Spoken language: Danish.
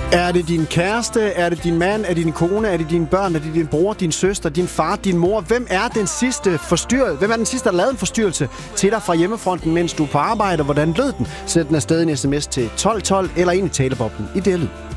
Er det din kæreste? Er det din mand? Er det din kone? Er det dine børn? Er det din bror, din søster, din far, din mor? Hvem er den sidste, der lavede en forstyrrelse til dig fra hjemmefronten, mens du er på arbejde? Hvordan lød den? Sæt den afsted en sms til 1212 eller ind i taleboblen i det lyd.